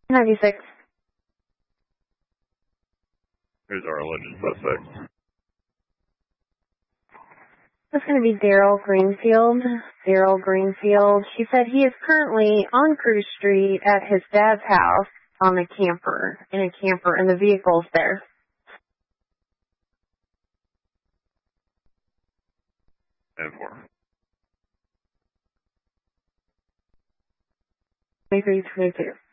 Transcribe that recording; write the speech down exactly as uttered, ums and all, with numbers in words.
ninety-six. Who's our alleged suspect? That's going to be Daryl Greenfield. Daryl Greenfield. She said he is currently on Cruise Street at his dad's house on a camper, in a camper, and the vehicle's there. And four. twenty-three twenty-two.